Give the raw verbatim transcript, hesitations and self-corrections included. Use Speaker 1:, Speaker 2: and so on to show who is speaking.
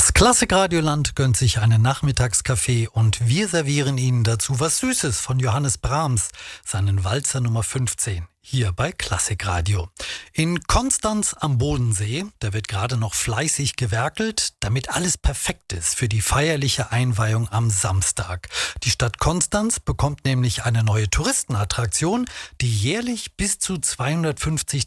Speaker 1: Das Klassikradioland gönnt sich einen Nachmittagskaffee und wir servieren Ihnen dazu was Süßes von Johannes Brahms, seinen Walzer Nummer fünfzehn, hier bei Klassikradio. In Konstanz am Bodensee, da wird gerade noch fleißig gewerkelt, damit alles perfekt ist für die feierliche Einweihung am Samstag. Die Stadt Konstanz bekommt nämlich eine neue Touristenattraktion, die jährlich bis zu zweihundertfünfzig